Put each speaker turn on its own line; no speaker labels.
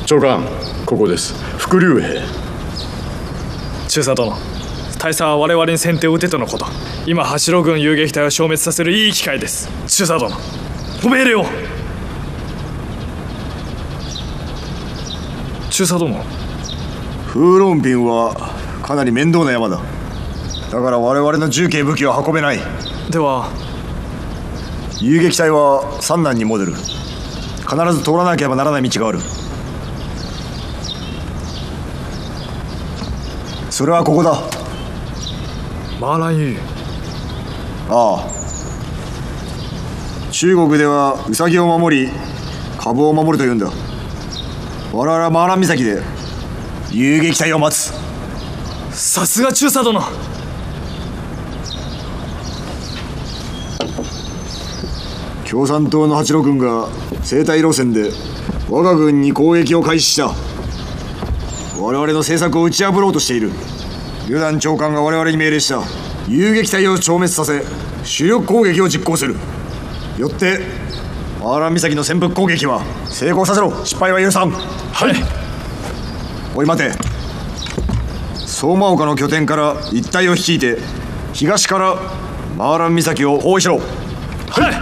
長官、ここです。副竜兵。
中佐殿、大佐は我々に先手を打てとのこと。今八路軍遊撃隊を消滅させるいい機会です。中佐殿、ご命令を。中佐殿、
風論品はかなり面倒な山だ。だから我々の重騎武器は運べない。
では
遊撃隊は三男に戻る。必ず通らなければならない道がある。それはここだ。
マーランユー。
ああ、中国ではウサギを守り株を守るというんだ。我々はマーラン岬で遊撃隊を待つ。
さすが中佐殿。
共産党の八路軍が西太路線で我が軍に攻撃を開始した。我々の政策を打ち破ろうとしている。旅団長官が我々に命令した遊撃隊を消滅させ主力攻撃を実行する。よってマーラン岬の潜伏攻撃は成功させろ。失敗は許さん。
はい。
おい待て。相馬丘の拠点から一帯を率いて東からマーラン岬を包囲しろ。
はい。